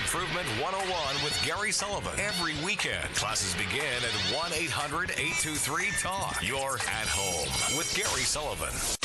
Improvement 101 with Gary Sullivan. Every weekend, classes begin at 1-800-823-TALK. You're at home with Gary Sullivan.